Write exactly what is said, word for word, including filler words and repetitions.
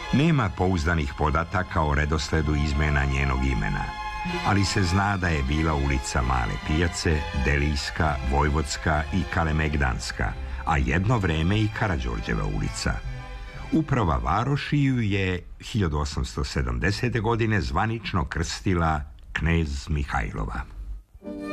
Nema pouzdanih podataka o redosledu izmena njenog imena, ali se zna da je bila ulica Male pijace, Delijska, Vojvodska i Kalemegdanska, a jedno vreme i Karađorđeva ulica. Uprava varoši ju je hiljadu osamsto sedamdesete. godine zvanično krstila knez Mihajlova.